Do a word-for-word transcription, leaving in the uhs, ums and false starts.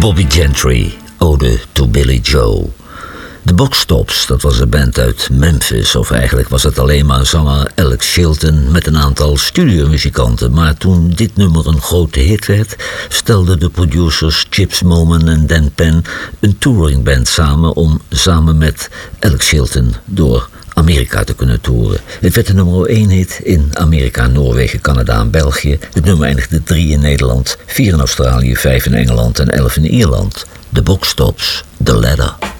Bobby Gentry, Ode to Billy Joe. De Boxtops, dat was een band uit Memphis, of eigenlijk was het alleen maar zanger Alex Chilton met een aantal studiomuzikanten. Maar toen dit nummer een grote hit werd, stelden de producers Chips Moman en Dan Penn een touringband samen om samen met Alex Chilton door Amerika te kunnen toeren. Het werd de nummer één hit in Amerika, Noorwegen, Canada en België. Het nummer eindigde drie in Nederland, vier in Australië, vijf in Engeland en elf in Ierland. De Boxtops, The Ladder.